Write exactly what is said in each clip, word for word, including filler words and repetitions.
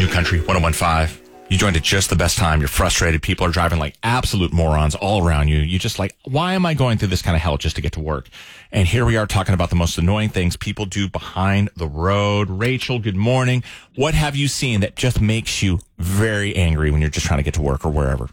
New Country one oh one five. You joined at just the best time. You're frustrated. People are driving like absolute morons all around you. You just like, why am I going through this kind of hell just to get to work? And here we are talking about the most annoying things people do behind the road. Rachel, good morning. What have you seen that just makes you very angry when you're just trying to get to work or wherever?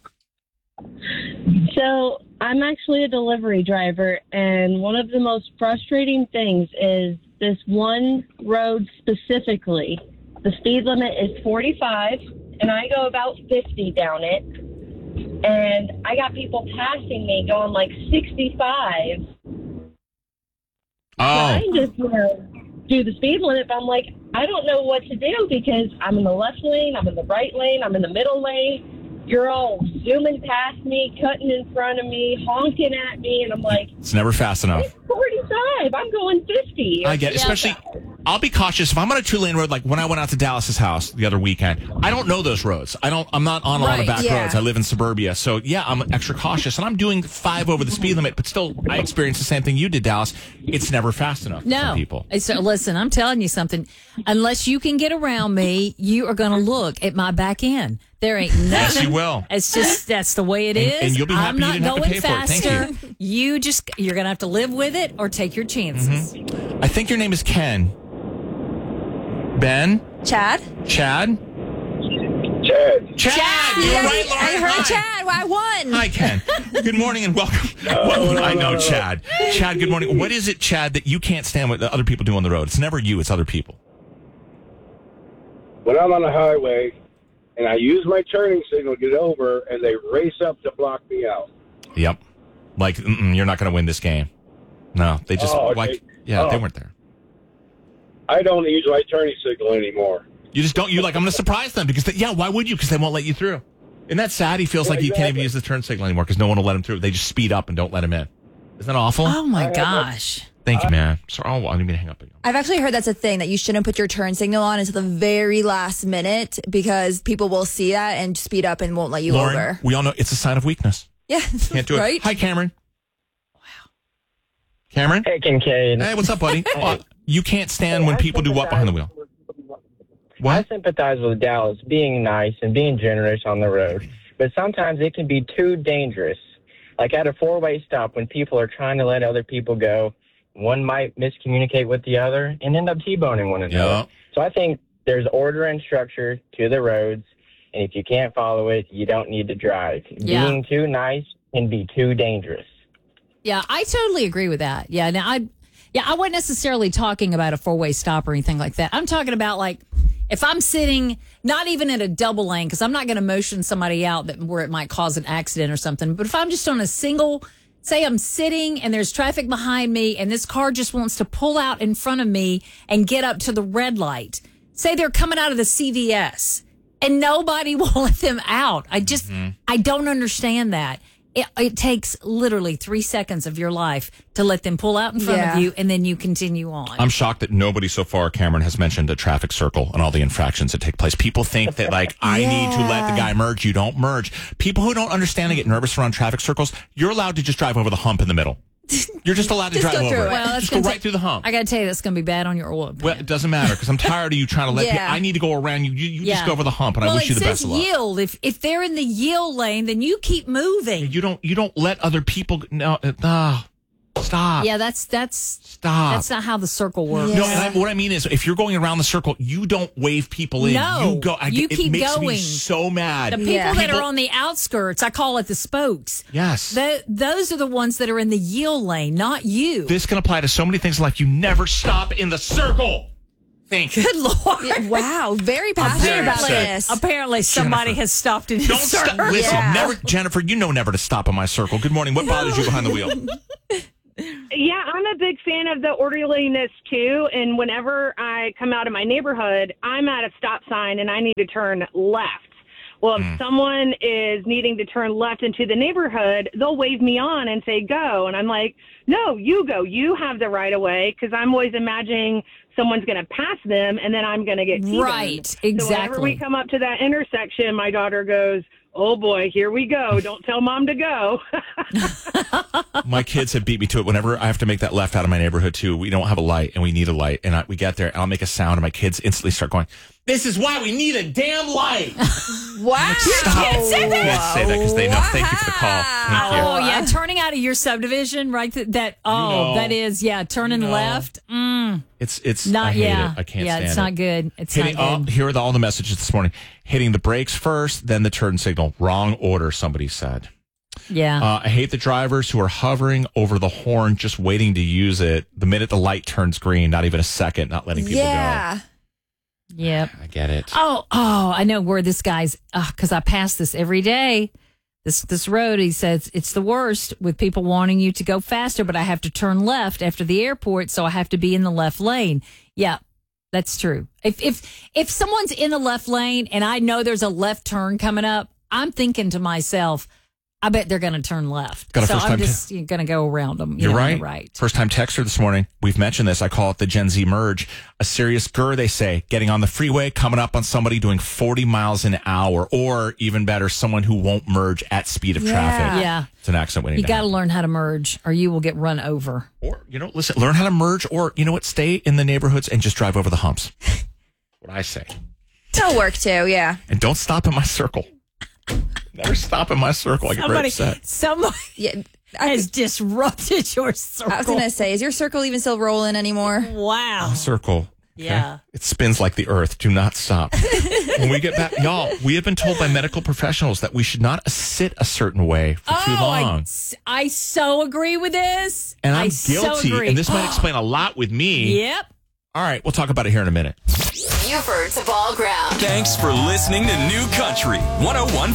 So I'm actually a delivery driver, and one of the most frustrating things is this one road specifically. The speed limit is forty-five, and I go about fifty down it. And I got people passing me going like sixty-five. Oh. Trying to, you know, do the speed limit, but I'm like, I don't know what to do because I'm in the left lane, I'm in the right lane, I'm in the middle lane. You're all zooming past me, cutting in front of me, honking at me, and I'm like, it's never fast enough. It's forty-five. I'm going fifty. I get it. Especially, I'll be cautious. If I'm on a two-lane road, like when I went out to Dallas's house the other weekend, I don't know those roads. I don't, I'm not on a lot of Right, back yeah. roads. I live in suburbia. So, yeah, I'm extra cautious. And I'm doing five over the speed limit, but still, I experienced the same thing you did, Dallas. It's never fast enough No. for people. It's, uh, listen, I'm telling you something. Unless you can get around me, you are going to look at my back end. There ain't nothing. Yes, you will. It's just, that's the way it And- is. and you'll be happy I'm you not didn't have to going pay for it. Thank faster. You just, you're going to have to live with it or take your chances. I think your name is Ken. Ben? Chad? Chad? Chad. Chad! You're Yes, right, Lauren. I heard Hi. Chad. I won. Hi, Ken. Good morning and welcome. Well, I know, Chad. Chad, good morning. What is it, Chad, that you can't stand what the other people do on the road? It's never you, it's other people. When I'm on the highway and I use my turning signal to get over, and they race up to block me out. Yep. Like, mm-mm, you're not going to win this game. No, they just, Oh, okay. like, yeah, Oh. they weren't there. I don't use my turning signal anymore. You just don't, you're like, I'm going to surprise them because, they, yeah, why would you? Because they won't let you through. Isn't that sad? He feels Yeah, like he can't even exactly. use the turn signal anymore because no one will let him through. They just speed up and don't let him in. Isn't that awful? Oh, my I- gosh. Thank you, man. Sorry, oh, I didn't mean to hang up again. I've actually heard that's a thing that you shouldn't put your turn signal on until the very last minute because people will see that and speed up and won't let you Lauren, over. we all know it's a sign of weakness. Yeah. Can't do it. Right? Hi, Cameron. Wow. Cameron? Hey, Kincaid. Hey, what's up, buddy? Oh, you can't stand when people do what behind the wheel? I What? sympathize with Dallas being nice and being generous on the road, but sometimes it can be too dangerous. Like at a four-way stop when people are trying to let other people go, one might miscommunicate with the other and end up T-boning one another. Yeah. So I think there's order and structure to the roads, and if you can't follow it, you don't need to drive. Yeah. Being too nice can be too dangerous. Yeah, I totally agree with that. Yeah, now I, yeah, I wasn't necessarily talking about a four way stop or anything like that. I'm talking about like if I'm sitting, not even in a double lane, because I'm not going to motion somebody out that where it might cause an accident or something. But if I'm just on a single, say I'm sitting and there's traffic behind me, and this car just wants to pull out in front of me and get up to the red light. Say they're coming out of the C V S, and nobody will let them out. I just, I don't understand that. It, it takes literally three seconds of your life to let them pull out in front Yeah. of you, and then you continue on. I'm shocked that nobody so far, Cameron, has mentioned a traffic circle and all the infractions that take place. People think that, like, I need to let the guy merge. You don't merge. People who don't understand and get nervous around traffic circles, you're allowed to just drive over the hump in the middle. You're just allowed to Just drive go over through it. it. Well, that's just go gonna right ta- through the hump. I got to tell you, that's going to be bad on your oil. Well, it doesn't matter because I'm tired of you trying to let Yeah. people. I need to go around you. You, you Yeah. just go over the hump, and well, I wish it you the says best of luck. yield. If if they're in the yield lane, then you keep moving. You don't. You don't let other people. No. Uh, ah, stop. Yeah, that's that's Stop. that's not how the circle works. No, and I, what I mean is, if you're going around the circle, you don't wave people in. No, you go. I, you it keep makes me going. so mad. The people Yeah. that People- are on the outskirts, I call it the spokes. Yes. Th those are the ones that are in the yield lane, not you. This can apply to so many things in life. You never stop in the circle. Thank you. Good Lord. Yeah, wow. Very passionate very about upset. this. Apparently, somebody Jennifer. has stopped in his Don't stop. circle. Listen, Yeah. never, Jennifer. You know never to stop in my circle. Good morning. What bothers you behind the wheel? Yeah, I'm a big fan of the orderliness too. And whenever I come out of my neighborhood, I'm at a stop sign and I need to turn left. Well, if someone is needing to turn left into the neighborhood, they'll wave me on and say, go. And I'm like, no, you go. You have the right of way, because I'm always imagining someone's going to pass them and then I'm going to get T-boned. Right, So whenever exactly. we come up to that intersection, my daughter goes, oh, boy, here we go. Don't tell Mom to go. My kids have beat me to it. Whenever I have to make that left out of my neighborhood too, we don't have a light and we need a light, and I, we get there and I'll make a sound and my kids instantly start going, This is why we need a damn light. Wow. Stop. can't say that. Can't say that because they know. Thank you for the call. Thank you. Oh yeah, turning out of your subdivision, right? That, that oh, You know. that is yeah, turning You know. left. Mm, It's it's not I hate yeah, it. I can't yeah. stand It's it. not good. It's Hitting, not oh, good. here are the, all the messages this morning. Hitting the brakes first, then the turn signal. Wrong order, somebody said. Yeah. Uh, I hate the drivers who are hovering over the horn, just waiting to use it. The minute the light turns green, not even a second, not letting people Yeah. Yep. go. I get it. Oh, oh, I know where this guy's, because I pass this every day. This this road, he says, it's the worst with people wanting you to go faster, but I have to turn left after the airport, so I have to be in the left lane. Yeah, that's true. If if if someone's in the left lane and I know there's a left turn coming up, I'm thinking to myself, I bet they're going to turn left. Got a so first I'm time just going to go around them. You You're know, right. Right. First time texter this morning. We've mentioned this. I call it the Gen Z merge. A serious G R, they say, getting on the freeway, coming up on somebody doing forty miles an hour, or even better, someone who won't merge at speed of Yeah. traffic. Yeah. It's an accident waiting You to got to happen. learn how to merge or you will get run over. Or, you know, listen, learn how to merge, or, you know what, stay in the neighborhoods and just drive over the humps. What I say. That'll work too, yeah. And don't stop in my circle. Never stop in my circle. I get very Somebody, upset. somebody Yeah. I, has disrupted your circle. I was going to say, is your circle even still rolling anymore? Wow. Circle. okay? Yeah. It spins like the earth. Do not stop. When we get back, y'all, we have been told by medical professionals that we should not sit a certain way for too Oh, I, long. I so agree with this. And I'm I so guilty. agree. And this might explain a lot with me. Yep. All right, we'll talk about it here in a minute. Buford's Ball Ground. Thanks for listening to New Country one oh one.